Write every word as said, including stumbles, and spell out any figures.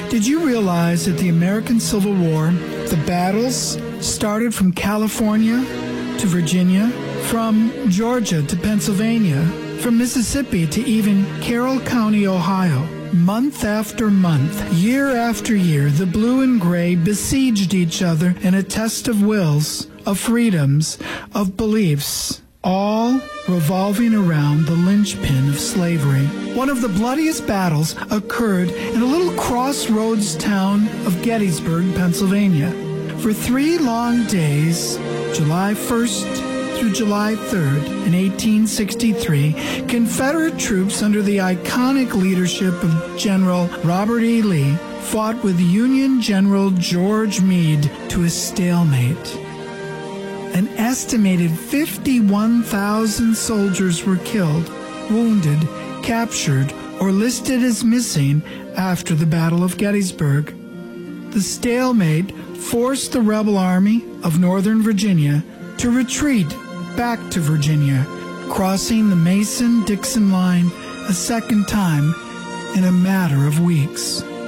Did you realize that the American Civil War, the battles started from California to Virginia, from Georgia to Pennsylvania, from Mississippi to even Carroll County, Ohio? Month after month, year after year, the blue and gray besieged each other in a test of wills, of freedoms, of beliefs, all revolving around the linchpin of slavery. One of the bloodiest battles occurred in a little crossroads town of Gettysburg, Pennsylvania. For three long days, July first through July third in eighteen sixty-three, Confederate troops under the iconic leadership of General Robert E. Lee fought with Union General George Meade to a stalemate. An estimated fifty-one thousand soldiers were killed, wounded, captured, or listed as missing after the Battle of Gettysburg. The stalemate forced the rebel army of Northern Virginia to retreat back to Virginia, crossing the Mason-Dixon line a second time in a matter of weeks.